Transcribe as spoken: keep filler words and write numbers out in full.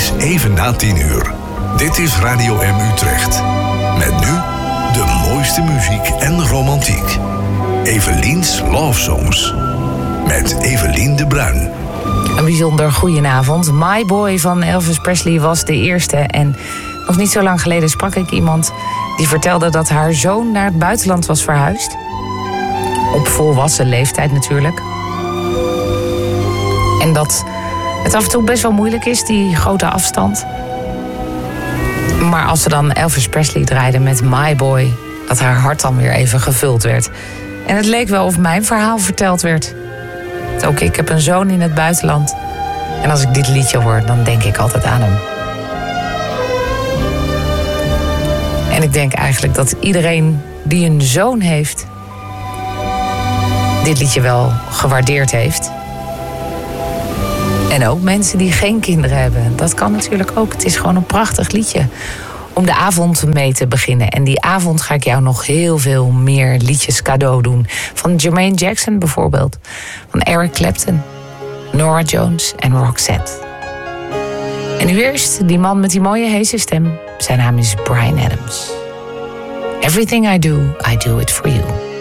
is even na tien uur. Dit is Radio M Utrecht. Met nu de mooiste muziek en romantiek. Evelien's Love Songs. Met Evelien de Bruin. Een bijzonder goedenavond. My Boy van Elvis Presley was de eerste. En nog niet zo lang geleden sprak ik iemand die vertelde dat haar zoon naar het buitenland was verhuisd. Op volwassen leeftijd natuurlijk. En dat het af en toe best wel moeilijk is, die grote afstand. Maar als ze dan Elvis Presley draaide met My Boy, dat haar hart dan weer even gevuld werd. En het leek wel of mijn verhaal verteld werd. Ook ik heb een zoon in het buitenland. En als ik dit liedje hoor, dan denk ik altijd aan hem. En ik denk eigenlijk dat iedereen die een zoon heeft, dit liedje wel gewaardeerd heeft. En ook mensen die geen kinderen hebben. Dat kan natuurlijk ook. Het is gewoon een prachtig liedje om de avond mee te beginnen. En die avond ga ik jou nog heel veel meer liedjes cadeau doen. Van Jermaine Jackson bijvoorbeeld. Van Eric Clapton, Norah Jones en Roxette. En nu eerst die man met die mooie heese stem. Zijn naam is Bryan Adams. Everything I do, I do it for you.